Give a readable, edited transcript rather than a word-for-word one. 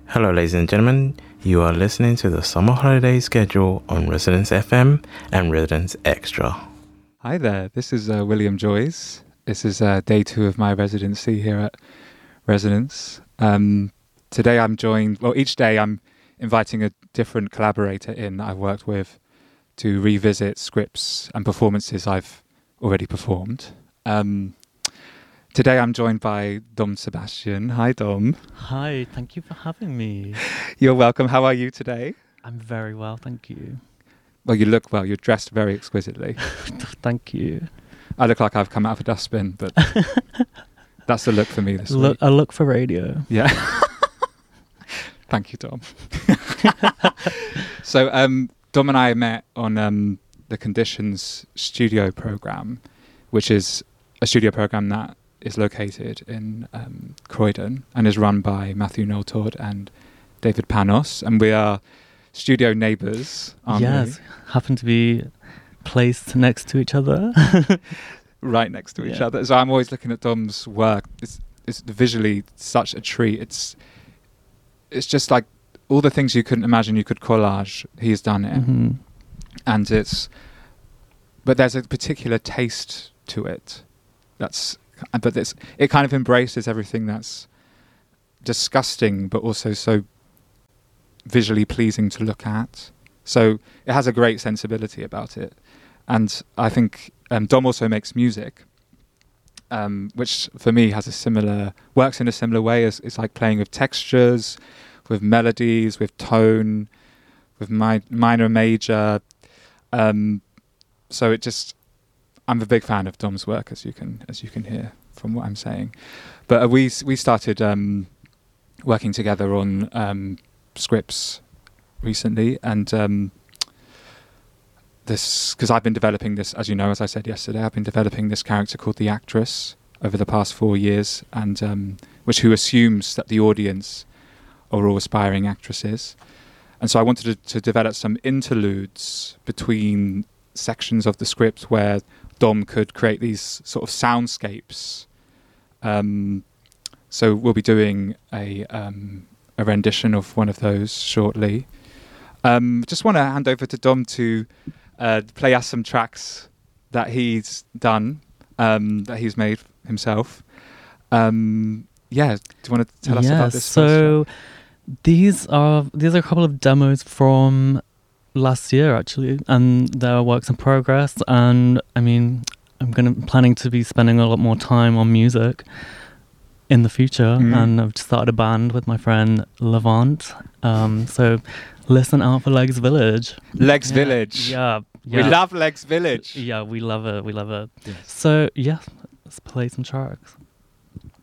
Hello, ladies and gentlemen. You are listening to the summer holiday schedule on Residence FM and Residence Extra. Hi there, this is William Joyce. This is day 2 of my residency here at Residence. Today I'm joined, each day I'm inviting a different collaborator in that I've worked with to revisit scripts and performances I've already performed. Today I'm joined by Dom Sebastian. Hi, Dom. Hi, thank you for having me. You're welcome. How are you today? I'm very well, thank you. Well, you look well. You're dressed very exquisitely. Thank you. I look like I've come out of a dustbin, but that's the look for me this week. A look for radio. Yeah. Thank you, Dom. So, Dom and I met on the Conditions studio program, which is a studio program that is located in Croydon and is run by Matthew Noltord and David Panos, and we are studio neighbours, aren't we? Yes, happen to be placed next to each other. Right next to each other. So I'm always looking at Dom's work. It's visually such a treat. It's just like all the things you couldn't imagine you could collage, he's done it. Mm-hmm. And but there's a particular taste to it. It kind of embraces everything that's disgusting, but also so visually pleasing to look at. So it has a great sensibility about it. And I think Dom also makes music, which for me works in a similar way. It's like playing with textures, with melodies, with tone, with minor, major. So I'm a big fan of Dom's work, as you can hear from what I'm saying. But we started working together on scripts recently, and this, because I've been developing this, as you know, as I said yesterday, I've been developing this character called the Actress over the past 4 years, and who assumes that the audience are all aspiring actresses. And so I wanted to develop some interludes between sections of the script where Dom could create these sort of soundscapes. So we'll be doing a rendition of one of those shortly. Just want to hand over to Dom to play us some tracks that he's done, that he's made himself. Do you want to tell us about this? So these are a couple of demos from last year, actually, and they're works in progress. And I mean, I'm planning to be spending a lot more time on music in the future, and I've just started a band with my friend Levant. So listen out for Legs Village. Legs Village. Yeah. We love Legs Village. Yeah, we love it. Yes. So yeah, let's play some tracks.